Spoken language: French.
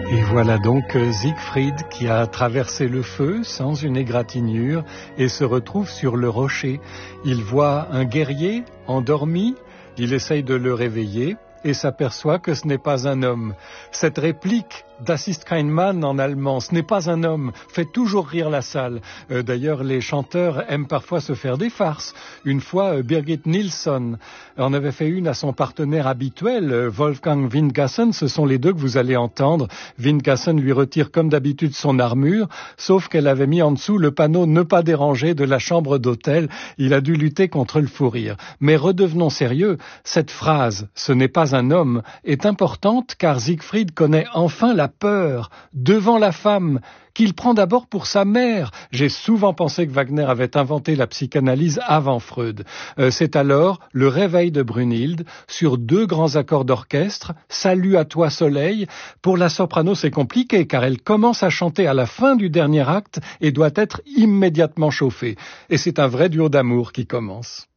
Et voilà donc Siegfried qui a traversé le feu sans une égratignure et se retrouve sur le rocher. Il voit un guerrier endormi, il essaye de le réveiller et s'aperçoit que ce n'est pas un homme. Cette réplique Das ist kein Mann en allemand, ce n'est pas un homme, fait toujours rire la salle. D'ailleurs, les chanteurs aiment parfois se faire des farces. Une fois, Birgit Nilsson en avait fait une à son partenaire habituel, Wolfgang Windgassen. Ce sont les deux que vous allez entendre. Windgassen lui retire comme d'habitude son armure, sauf qu'elle avait mis en dessous le panneau « Ne pas déranger » de la chambre d'hôtel. Il a dû lutter contre le fou rire. Mais redevenons sérieux, cette phrase « Ce n'est pas un homme » est importante car Siegfried connaît enfin la peur devant la femme qu'il prend d'abord pour sa mère. J'ai souvent pensé que Wagner avait inventé la psychanalyse avant Freud. C'est alors le réveil de Brunhilde sur 2 grands accords d'orchestre. Salut à toi soleil. Pour la soprano, c'est compliqué car elle commence à chanter à la fin du dernier acte et doit être immédiatement chauffée. Et c'est un vrai duo d'amour qui commence.